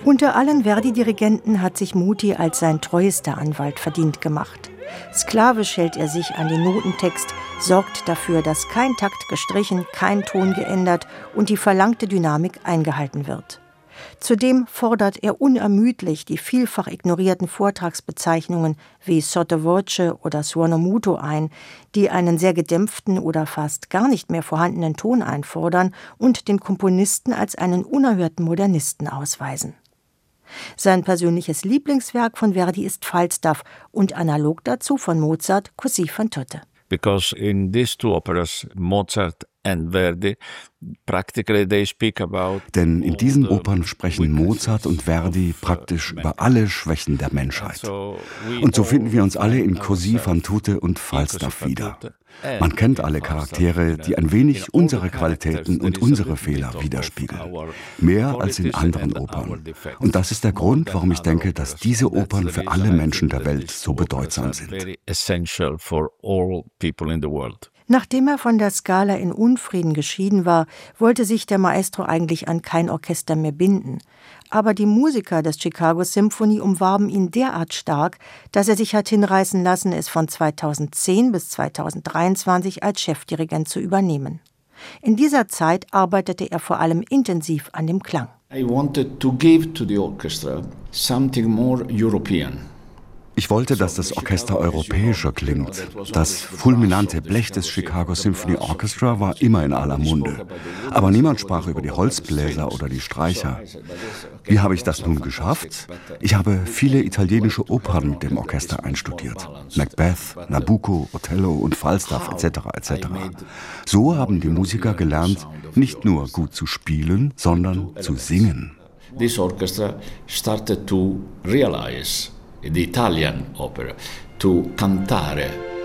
Unter allen Verdi-Dirigenten hat sich Muti als sein treuester Anwalt verdient gemacht. Sklavisch hält er sich an den Notentext, sorgt dafür, dass kein Takt gestrichen, kein Ton geändert und die verlangte Dynamik eingehalten wird. Zudem fordert er unermüdlich die vielfach ignorierten Vortragsbezeichnungen wie sottovoce oder suono muto ein, die einen sehr gedämpften oder fast gar nicht mehr vorhandenen Ton einfordern und den Komponisten als einen unerhörten Modernisten ausweisen. Sein persönliches Lieblingswerk von Verdi ist Falstaff und analog dazu von Mozart Così fan tutte. Because in these two operas, Mozart and Verdi, practically they speak about. Denn in diesen Opern sprechen Mozart und Verdi praktisch über alle Schwächen der Menschheit. Und so finden wir uns alle in Così fan tutte und Falstaff wieder. Man kennt alle Charaktere, die ein wenig unsere Qualitäten und unsere Fehler widerspiegeln. Mehr als in anderen Opern. Und das ist der Grund, warum ich denke, dass diese Opern für alle Menschen der Welt so bedeutsam sind. Nachdem er von der Scala in Unfrieden geschieden war, wollte sich der Maestro eigentlich an kein Orchester mehr binden. Aber die Musiker des Chicago Symphony umwarben ihn derart stark, dass er sich hat hinreißen lassen, es von 2010 bis 2023 als Chefdirigent zu übernehmen. In dieser Zeit arbeitete er vor allem intensiv an dem Klang. I wanted to give to the orchestra something more European. Ich wollte, dass das Orchester europäischer klingt. Das fulminante Blech des Chicago Symphony Orchestra war immer in aller Munde. Aber niemand sprach über die Holzbläser oder die Streicher. Wie habe ich das nun geschafft? Ich habe viele italienische Opern mit dem Orchester einstudiert. Macbeth, Nabucco, Othello und Falstaff etc. etc. So haben die Musiker gelernt, nicht nur gut zu spielen, sondern zu singen. This orchestra started to realize the Italian opera, to cantare.